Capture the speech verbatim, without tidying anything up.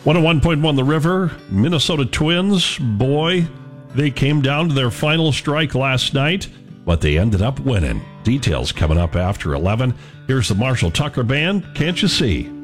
one oh one point one The River, Minnesota Twins, boy, they came down to their final strike last night, but they ended up winning. Details coming up after eleven. Here's the Marshall Tucker Band, Can't You See?